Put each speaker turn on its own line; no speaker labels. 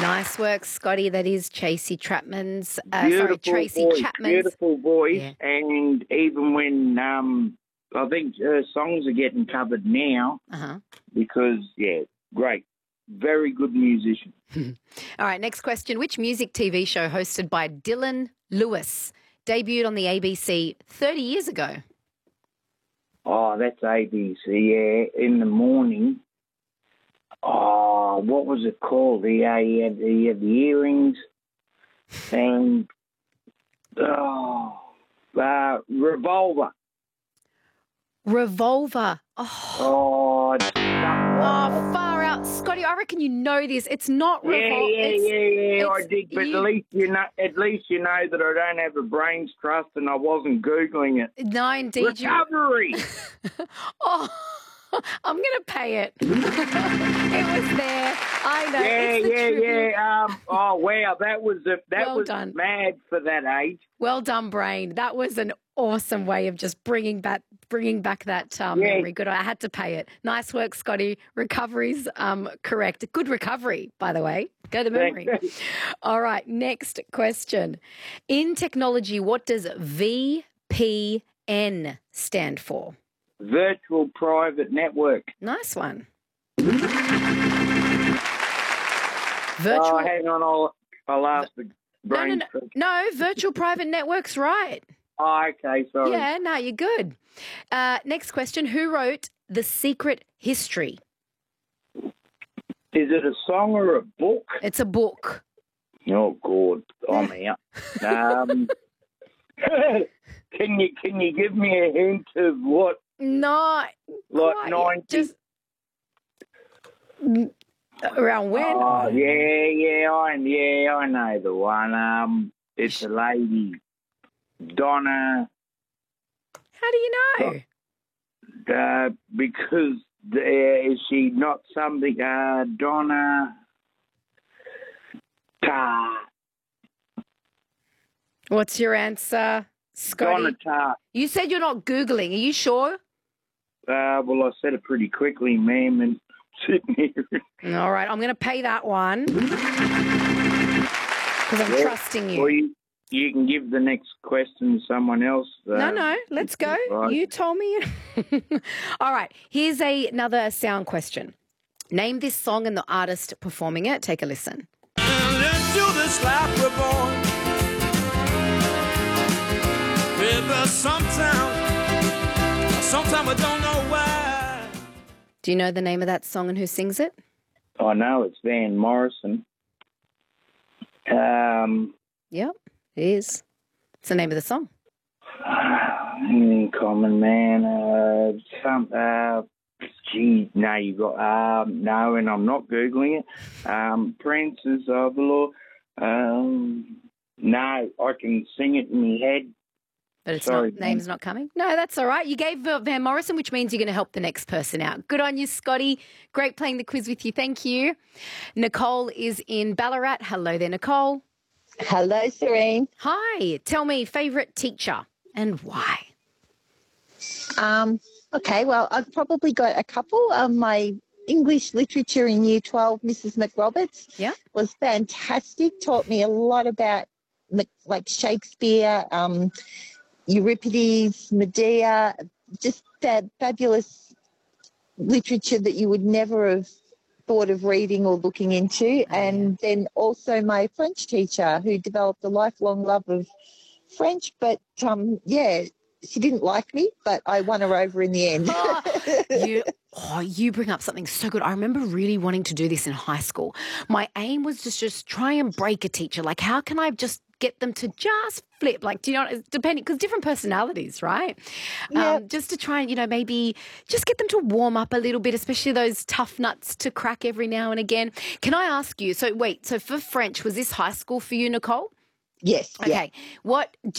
Nice work, Scotty. That is Tracy Chapman's. Tracy
voice,
Chapman's.
beautiful voice.
Yeah.
And even when I think her songs are getting covered now because, great. Very good musician.
All right, next question. Which music TV show hosted by Dylan Lewis debuted on the ABC 30 years ago?
Oh, that's ABC, yeah, in the morning. Oh, what was it called? He had the earrings and Revolver.
Revolver.
Oh,
Far out. Scotty, I reckon you know this. It's not Revolver.
Yeah, I did, but at least you know that I don't have a brain's trust and I wasn't Googling it.
No, indeed.
Recovery.
I'm going to pay it. It was there. I know.
Yeah. Oh, wow. That was
done.
mad for that age.
Well done, brain. That was an awesome way of just bringing back that memory. Good. I had to pay it. Nice work, Scotty. Recovery's correct. Good recovery, by the way. Go to memory. All right. Next question. In technology, what does VPN stand for?
Virtual Private Network.
Nice one.
Hang on, I'll ask the brain.
No, Virtual Private Network's right.
Oh, okay, sorry.
Yeah, no, you're good. Next question. Who wrote The Secret History?
Is it a song or a book?
It's a book.
Oh, God, I'm out. Can you give me a hint of what?
No.
Like 90?
Just around when?
Oh, I know the one. It's a lady, Donna.
How do you know?
Because is she not something? Donna.
What's your answer, Scotty?
Donna Tartt.
You said you're not Googling. Are you sure?
Well, I said it pretty quickly, ma'am, and sitting here.
All right, I'm going to pay that one because I'm trusting you.
Well, you can give the next question to someone else.
No, let's go. Right. You told me. All right, here's another sound question. Name this song and the artist performing it. Take a listen.
Let's do this life we're born. With sometimes I don't know why.
Do you know the name of that song and who sings it?
I know it's Van Morrison.
Yep, it is. It's the name of the song.
Common Man. No, you got no, and I'm not Googling it. Princes of the Law. No, I can sing it in my head.
But it's name's not coming? No, that's all right. You gave Van Morrison, which means you're going to help the next person out. Good on you, Scotty. Great playing the quiz with you. Thank you. Nicole is in Ballarat. Hello there, Nicole.
Hello, Serene.
Hi. Tell me, favourite teacher and why?
Okay, well, I've probably got a couple. My English literature in Year 12, Mrs. McRoberts, was fantastic. Taught me a lot about like Shakespeare, Euripides, Medea, just that fabulous literature that you would never have thought of reading or looking into. And then also my French teacher who developed a lifelong love of French, but she didn't like me, but I won her over in the end.
You bring up something so good. I remember really wanting to do this in high school. My aim was to just try and break a teacher. Like, how can I just get them to just flip? Like, do you know, depending, because different personalities, right?
Yeah.
Just to try and, maybe just get them to warm up a little bit, especially those tough nuts to crack every now and again. Can I ask you, so for French, was this high school for you, Nicole?
Yes.
Okay.
Yeah.